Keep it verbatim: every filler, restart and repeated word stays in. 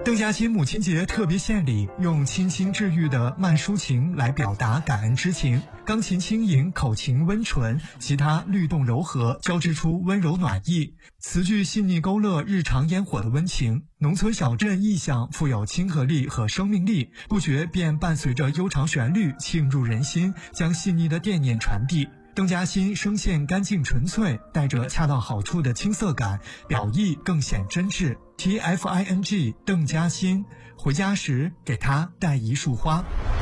邓家欣母亲节特别献礼，用清新治愈的慢抒情来表达感恩之情，钢琴轻盈，口琴温纯，吉他律动柔和，交织出温柔暖意。词句细腻勾勒日常烟火的温情，农村小镇意象富有亲和力和生命力，不觉便伴随着悠长旋律沁入人心，将细腻的惦念传递。邓家欣声线干净纯粹，带着恰到好处的青涩感，表意更显真挚。T F I N G 邓家欣，回家时给他带一束花。